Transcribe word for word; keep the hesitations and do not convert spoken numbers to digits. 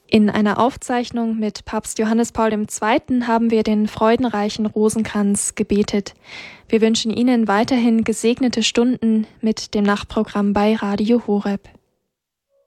In einer Aufzeichnung mit Papst Johannes Paul der Zweite. Haben wir den freudenreichen Rosenkranz gebetet. Wir wünschen Ihnen weiterhin gesegnete Stunden mit dem Nachtprogramm bei Radio Horeb.